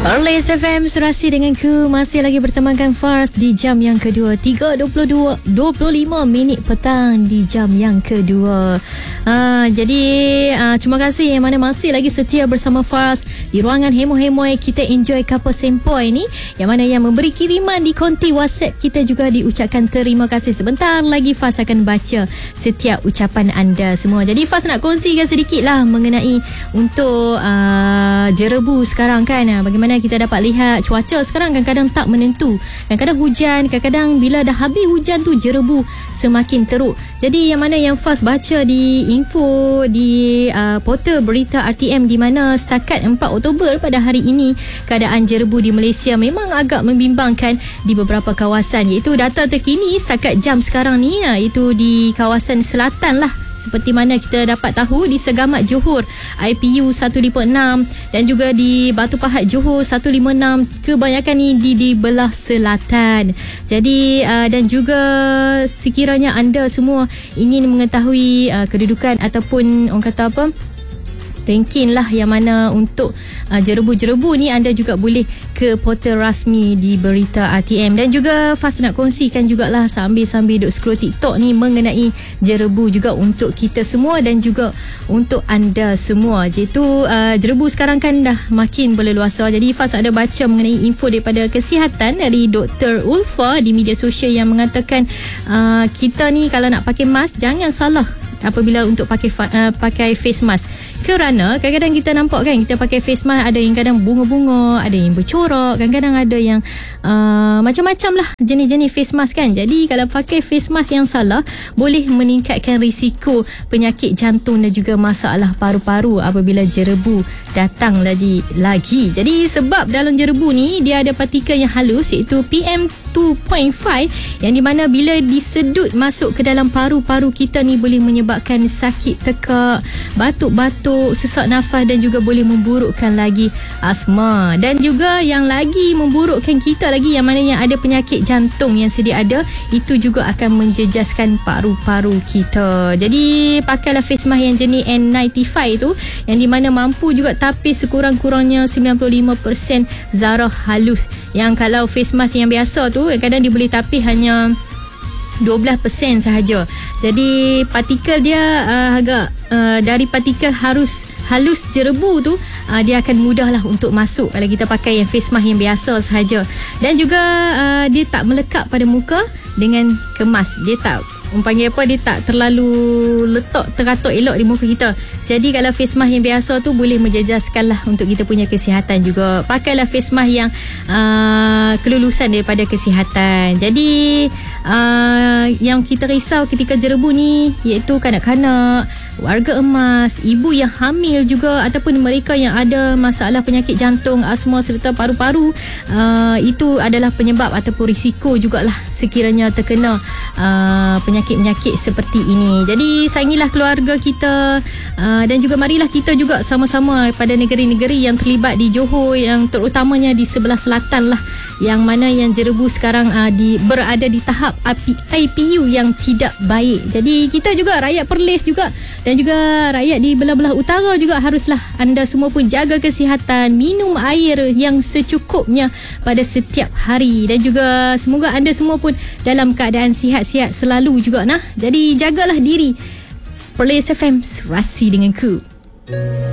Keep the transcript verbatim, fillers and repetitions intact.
Perlis F M Serasi denganku. Masih lagi bertemankan Fars di jam yang kedua, tiga dua puluh dua dua puluh lima minit petang di jam yang kedua. Ha, jadi uh, terima kasih yang mana masih lagi setia bersama Fars di ruangan hemo-hemoy kita enjoy couple sempoi ni, yang mana yang memberi kiriman di konti WhatsApp kita juga diucapkan terima kasih. Sebentar lagi Fars akan baca setiap ucapan anda semua. Jadi Fars nak kongsikan sedikit lah mengenai untuk uh, jerebu sekarang kan. Bagaimana kita dapat lihat cuaca sekarang kadang-kadang tak menentu. Kadang-kadang hujan, kadang-kadang bila dah habis hujan tu jerebu semakin teruk. Jadi yang mana yang Fars baca di info di uh, portal berita R T M, di mana setakat empat Oktober pada hari ini keadaan jerebu di Malaysia memang agak membimbangkan di beberapa kawasan, iaitu data terkini setakat jam sekarang ni, iaitu di kawasan selatan lah. Seperti mana kita dapat tahu di Segamat Johor I P U seratus lima puluh enam dan juga di Batu Pahat Johor seratus lima puluh enam, kebanyakan ni di, di belah selatan. Jadi uh, dan juga sekiranya anda semua ingin mengetahui uh, kedudukan ataupun orang kata apa, ranking lah yang mana untuk uh, jerebu-jerebu ni, anda juga boleh ke portal rasmi di berita R T M. Dan juga Fas nak kongsikan jugalah sambil-sambil duk scroll TikTok ni mengenai jerebu juga untuk kita semua dan juga untuk anda semua. Iaitu uh, jerebu sekarang kan dah makin berleluasa. Jadi Fas ada baca mengenai info daripada kesihatan dari Doktor Ulfa di media sosial yang mengatakan uh, kita ni kalau nak pakai mask jangan salah apabila untuk pakai uh, pakai face mask, kerana kadang-kadang kita nampak kan, kita pakai face mask ada yang kadang bunga-bunga, ada yang bercorak, kadang-kadang ada yang uh, macam-macam lah jenis-jenis face mask kan. Jadi kalau pakai face mask yang salah boleh meningkatkan risiko penyakit jantung dan juga masalah paru-paru apabila jerebu datang lagi lagi. Jadi sebab dalam jerebu ni dia ada partikel yang halus, iaitu P M dua titik lima, yang di mana bila disedut masuk ke dalam paru-paru kita ni boleh menyebabkan sakit tekak, batuk-batuk, sesak nafas dan juga boleh memburukkan lagi asma. Dan juga yang lagi memburukkan kita lagi, yang mana yang ada penyakit jantung yang sedia ada, itu juga akan menjejaskan paru-paru kita. Jadi pakailah face mask yang jenis N sembilan puluh lima tu, yang di mana mampu juga tapis sekurang-kurangnya sembilan puluh lima peratus zarah halus. Yang kalau face mask yang biasa tu kadang dia boleh tapis hanya dua belas peratus sahaja. Jadi partikel dia uh, agak uh, dari partikel harus halus jerebu tu uh, dia akan mudah lah untuk masuk kalau kita pakai yang face mask yang biasa sahaja. Dan juga uh, dia tak melekat pada muka dengan kemas. Dia tak, orang panggil apa, dia tak terlalu letak teratur elok di muka kita. Jadi kalau face mask yang biasa tu boleh menjejaskan lah untuk kita punya kesihatan juga. Pakailah face mask yang uh, kelulusan daripada kesihatan. Jadi uh, yang kita risau ketika jerebu ni iaitu kanak-kanak, warga emas, ibu yang hamil juga, ataupun mereka yang ada masalah penyakit jantung, asma serta paru-paru. Uh, itu adalah penyebab ataupun risiko jugalah sekiranya terkena uh, penyakit-penyakit seperti ini. Jadi sayangilah keluarga kita, uh, dan juga marilah kita juga sama-sama pada negeri-negeri yang terlibat di Johor, yang terutamanya di sebelah selatan lah, yang mana yang jerebu sekarang uh, di, berada di tahap I P U yang tidak baik. Jadi kita juga rakyat Perlis juga dan juga rakyat di belah-belah utara juga haruslah anda semua pun jaga kesihatan, minum air yang secukupnya pada setiap hari, dan juga semoga anda semua pun dalam keadaan sihat-sihat selalu juga nah. Jadi jagalah diri. Perlis F M, serasi denganku.